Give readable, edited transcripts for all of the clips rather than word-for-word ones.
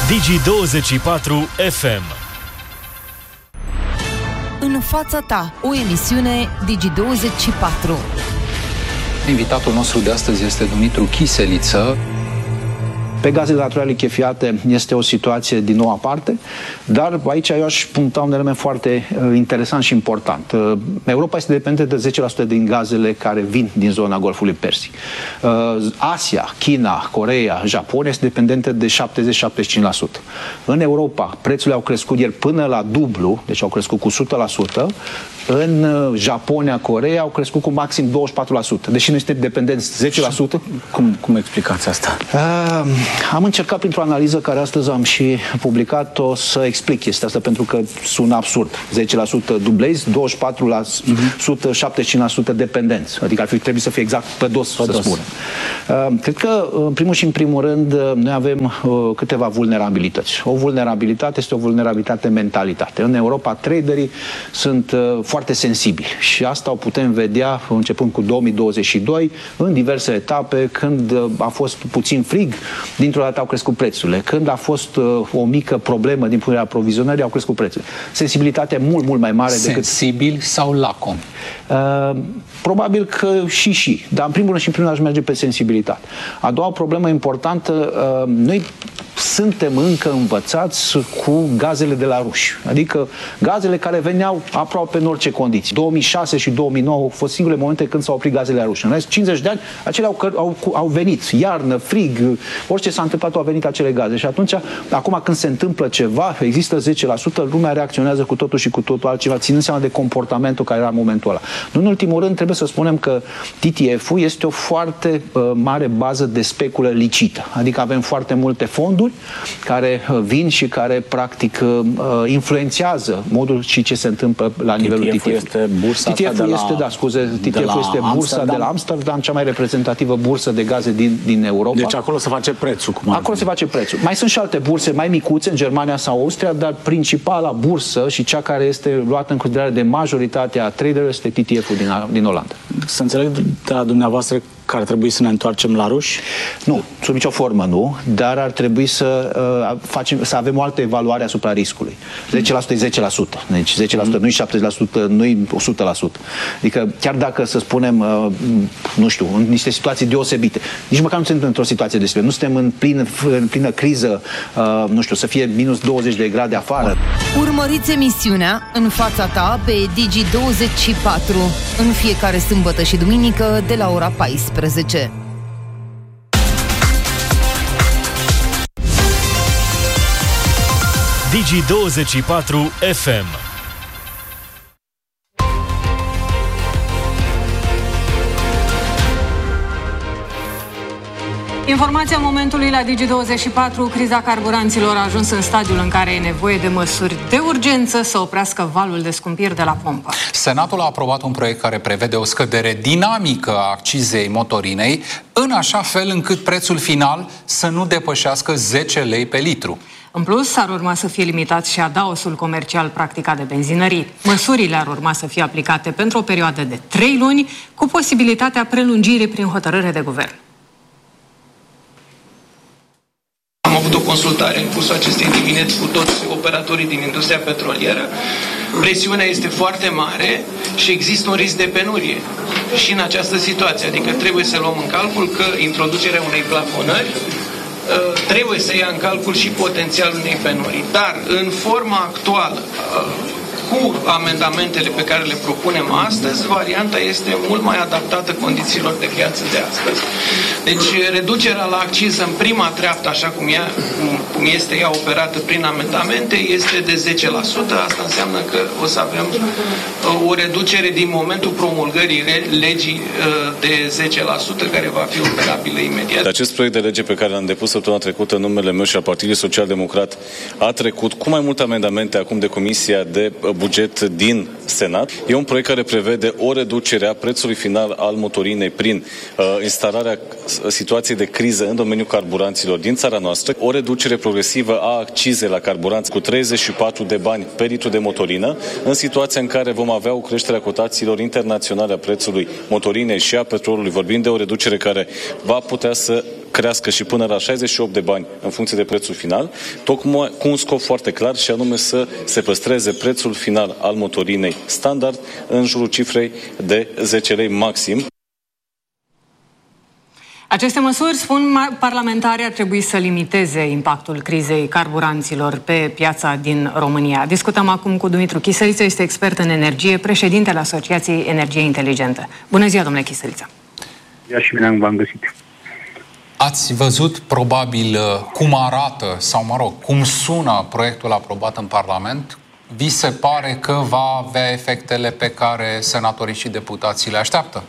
Digi24 FM. În fața ta, o emisiune Digi24. Invitatul nostru de astăzi este Dumitru Chiseliță. Pe gazele naturale lichefiate este o situație din nou aparte, dar aici eu aș puncta un element foarte interesant și important. Europa este dependentă de 10% din gazele care vin din zona Golfului Persic. Asia, China, Coreea, Japonia este dependentă de 70-75%. În Europa, prețurile au crescut ieri până la dublu, deci au crescut cu 100%. În Japonia, Coreea au crescut cu maxim 24%. Deși noi suntem dependenți 10%. Cum explicați asta? Am încercat printr-o analiză care astăzi am și publicat-o să explic chestia asta, pentru că sună absurd. 10% dublezi, 24%, 75% dependenți. Adică ar fi trebuit să fie exact pe dos, să spunem. Cred că, în primul și în primul rând, noi avem câteva vulnerabilități. O vulnerabilitate este o vulnerabilitate mentalitate. În Europa, traderii sunt foarte sensibili și asta o putem vedea începând cu 2022, în diverse etape, când a fost puțin frig, dintr-o dată au crescut prețurile. Când a fost o mică problemă din punerea aprovizionării, au crescut prețurile. Sensibilitatea mult, mult mai mare decât... Sensibil sau lacom? Probabil că și. Dar în primul rând și în primul rând aș merge pe sensibilitate. A doua problemă importantă, noi suntem încă învățați cu gazele de la ruși. Adică gazele care veneau aproape în orice condiții. 2006 și 2009 au fost singurele momente când s-au oprit gazele la ruși. În rest, 50 de ani, acelea au venit. Iarnă, frig, orice s-a întâmplat, au venit acele gaze. Și atunci, acum când se întâmplă ceva, există 10%, lumea reacționează cu totul și cu totul altceva, ținând seama de comportamentul care era în momentul ăla. Nu în ultimul rând, trebuie să spunem că TTF-ul este o foarte mare bază de speculă licită. Adică avem foarte multe fonduri care vin și care practic influențează modul și ce se întâmplă la nivelul TTF. Este bursa TTF este, este bursa de la Amsterdam, cea mai reprezentativă bursă de gaze din Europa. Deci acolo se face prețul. Acolo se face prețul. Mai sunt și alte burse mai micuțe în Germania sau Austria, dar principala bursă și cea care este luată în considerare de majoritatea traderilor este TTF-ul din Olanda. Să înțeleg de la dumneavoastră că ar trebui să ne întoarcem la ruși? Nu, sub nicio formă nu, dar ar trebui să avem o altă evaluare asupra riscului. 10% e 10%. Deci 10% nu-i 70%, nu-i 100%. Adică chiar dacă, să spunem, nu știu, în niște situații deosebite, nici măcar nu suntem într-o situație deosebită, nu suntem în plină criză, nu știu, să fie minus 20 de grade afară. Urmăriți emisiunea În fața ta pe Digi24 în fiecare sâmbătă și duminică de la ora 14. Digi24 FM. Informația momentului la Digi24. Criza carburanților a ajuns în stadiul în care e nevoie de măsuri de urgență să oprească valul de scumpiri de la pompă. Senatul a aprobat un proiect care prevede o scădere dinamică a accizei motorinei, în așa fel încât prețul final să nu depășească 10 lei pe litru. În plus, ar urma să fie limitat și adaosul comercial practicat de benzinării. Măsurile ar urma să fie aplicate pentru o perioadă de 3 luni, cu posibilitatea prelungirii prin hotărâre de guvern. Am avut o consultare în cursul acestei dimineți cu toți operatorii din industria petrolieră. Presiunea este foarte mare și există un risc de penurie și în această situație. Adică trebuie să luăm în calcul că introducerea unei plafonări trebuie să ia în calcul și potențialul unei penurii. Dar în forma actuală, cu amendamentele pe care le propunem astăzi, varianta este mult mai adaptată condițiilor de piață de astăzi. Deci reducerea la acciză în prima treaptă, așa cum este ea operată prin amendamente, este de 10%. Asta înseamnă că o să avem o reducere din momentul promulgării legii de 10%, care va fi operabilă imediat. Acest proiect de lege pe care l-am depus săptămâna trecută în numele meu și al Partidului Social Democrat a trecut cu mai multe amendamente acum de Comisia de Buget din Senat. E un proiect care prevede o reducere a prețului final al motorinei prin instalarea situației de criză în domeniul carburanților din țara noastră, o reducere progresivă a accizei la carburanți cu 34 de bani pe litru de motorină, în situația în care vom avea o creștere a cotațiilor internaționale a prețului motorinei și a petrolului. Vorbim de o reducere care va putea să crească și până la 68 de bani în funcție de prețul final, tocmai cu un scop foarte clar și anume să se păstreze prețul final al motorinei standard în jurul cifrei de 10 lei maxim. Aceste măsuri, spun parlamentarii, ar trebui să limiteze impactul crizei carburanților pe piața din România. Discutăm acum cu Dumitru Chisăliță, este expert în energie, președintele Asociației Energie Inteligentă. Bună ziua, domnule Chisăliță! Și bine v-am găsit. Ați văzut probabil cum arată, sau mă rog, cum sună proiectul aprobat în Parlament? Vi se pare că va avea efectele pe care senatorii și deputații le așteaptă?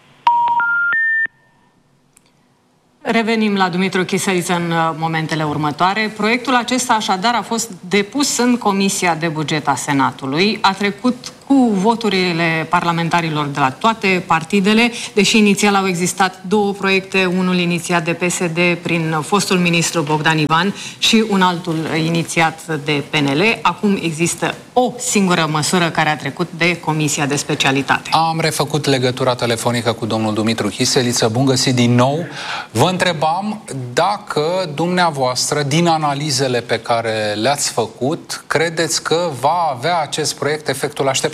Revenim la Dumitru Chisăliță în momentele următoare. Proiectul acesta, așadar, a fost depus în Comisia de Buget a Senatului. A trecut cu voturile parlamentarilor de la toate partidele, deși inițial au existat două proiecte, unul inițiat de PSD prin fostul ministru Bogdan Ivan și un altul inițiat de PNL. Acum există o singură măsură care a trecut de Comisia de Specialitate. Am refăcut legătura telefonică cu domnul Dumitru Chisăliță. Bun găsit din nou. Vă întrebam dacă dumneavoastră, din analizele pe care le-ați făcut, credeți că va avea acest proiect efectul așteptat?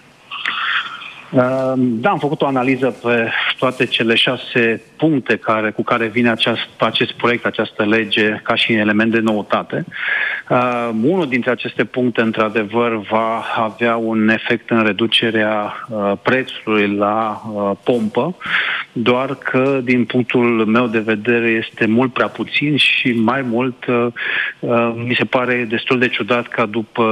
Da, am făcut o analiză pe toate cele 6 puncte cu care vine acest proiect, această lege, ca și element de noutate. Unul dintre aceste puncte, într-adevăr, va avea un efect în reducerea prețului la pompă, doar că, din punctul meu de vedere, este mult prea puțin și mai mult mi se pare destul de ciudat ca după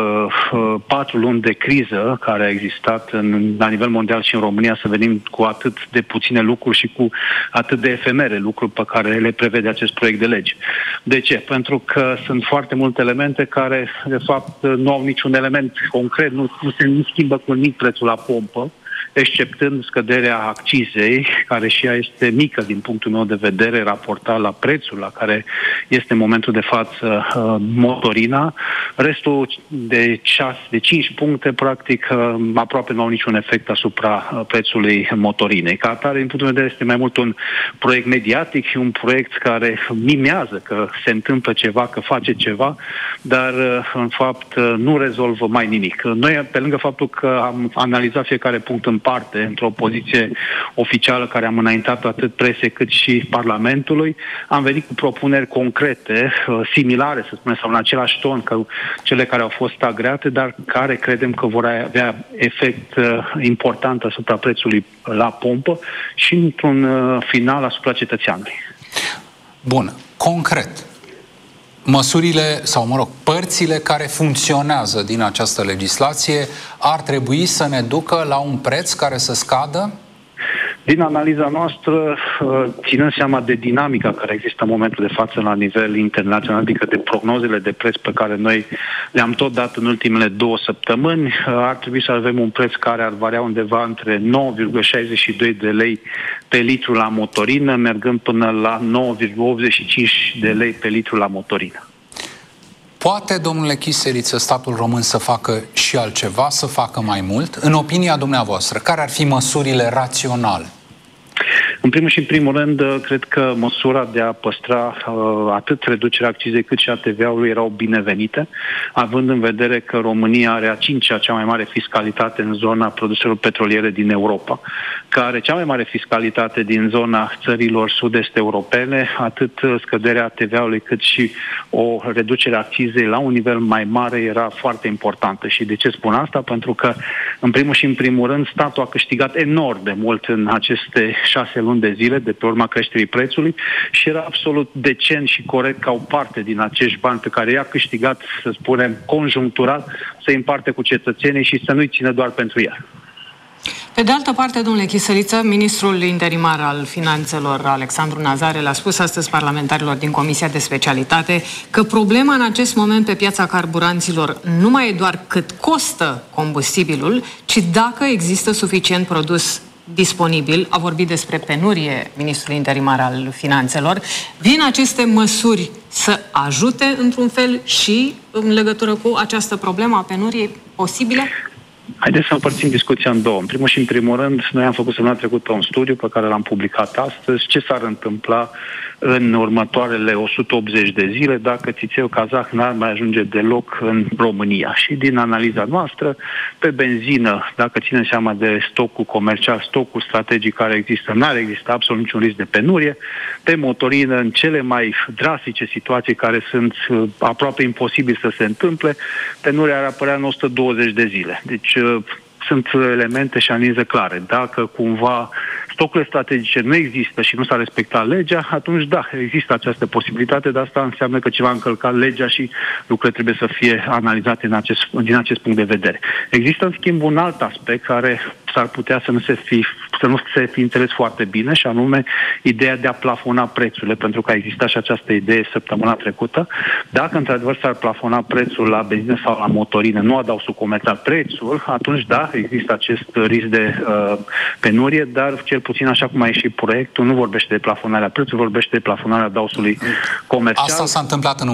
4 luni de criză care a existat la nivel mondial și în România să venim cu atât de puține lucruri și cu atât de efemere lucruri pe care le prevede acest proiect de lege. De ce? Pentru că sunt foarte multe elemente care, de fapt, nu au niciun element concret, nu se schimbă cu nimic prețul la pompă, exceptând scăderea accizei, care și ea este mică din punctul meu de vedere, raportat la prețul la care este în momentul de față motorina. Restul de 5 puncte, practic, aproape nu au niciun efect asupra prețului motorinei. Ca atare, din punctul meu de vedere, este mai mult un proiect mediatic și un proiect care mimează că se întâmplă ceva, că face ceva, dar, în fapt, nu rezolvă mai nimic. Noi, pe lângă faptul că am analizat fiecare punct în parte, într-o poziție oficială care am înaintat atât presei cât și Parlamentului, am venit cu propuneri concrete, similare, să spunem, sau în același ton ca cele care au fost agreate, dar care credem că vor avea efect important asupra prețului la pompă și, într-un final, asupra cetățeanului. Bun. Concret, măsurile, sau mă rog, părțile care funcționează din această legislație ar trebui să ne ducă la un preț care să scadă? Din analiza noastră, ținând seama de dinamica care există în momentul de față la nivel internațional, adică de prognozele de preț pe care noi le-am tot dat în ultimele 2 săptămâni, ar trebui să avem un preț care ar varia undeva între 9,62 de lei pe litru la motorină, mergând până la 9,85 de lei pe litru la motorină. Poate, domnule Chisăliță, statul român să facă și altceva, să facă mai mult? În opinia dumneavoastră, care ar fi măsurile raționale? În primul și în primul rând, cred că măsura de a păstra atât reducerea accizei cât și a TVA-ului erau binevenite, având în vedere că România are a 5-a cea mai mare fiscalitate în zona produselor petroliere din Europa, care are cea mai mare fiscalitate din zona țărilor sud-est europene, atât scăderea TVA-ului cât și o reducere a accizei la un nivel mai mare era foarte importantă. Și de ce spun asta? Pentru că, în primul și în primul rând, statul a câștigat enorm de mult în aceste 6 luni de zile de pe urma creșterii prețului și era absolut decent și corect ca o parte din acești bani pe care i-a câștigat, să spunem, conjunctural, să-i împarte cu cetățenii și să nu-i țină doar pentru el. Pe de altă parte, domnule Chisăliță, ministrul interimar al Finanțelor, Alexandru Nazare, l-a spus astăzi parlamentarilor din Comisia de Specialitate că problema în acest moment pe piața carburanților nu mai e doar cât costă combustibilul, ci dacă există suficient produs disponibil. A vorbit despre penurie ministrul interimar al Finanțelor. Vin aceste măsuri să ajute într-un fel și în legătură cu această problemă a penuriei posibile? Haideți să împărțim discuția în două. În primul și în primul rând, noi am făcut săptămâna trecută un studiu pe care l-am publicat astăzi. Ce s-ar întâmpla în următoarele 180 de zile dacă țițeiul kazah n-ar mai ajunge deloc în România. Și din analiza noastră, pe benzină, dacă ținem seama de stocul comercial, stocul strategic care există, n-ar exista absolut niciun risc de penurie. Pe motorină, în cele mai drastice situații care sunt aproape imposibil să se întâmple, penuria ar apărea în 120 de zile. Deci sunt elemente și analize clare. Dacă cumva stocurile strategice nu există și nu s-a respectat legea, atunci da, există această posibilitate, dar asta înseamnă că ceva a încălcat legea și lucrurile trebuie să fie analizate din acest punct de vedere. Există, în schimb, un alt aspect care s-ar putea să nu se fi înțeles foarte bine, și anume ideea de a plafona prețurile, pentru că a existat și această idee săptămâna trecută. Dacă într-adevăr s-ar plafona prețul la benzină sau la motorină, nu adausul comercial, prețul, atunci da, există acest risc de penurie, dar cel puțin așa cum a ieșit proiectul, nu vorbește de plafonarea prețului, vorbește de plafonarea adausului comercial. Asta s-a întâmplat în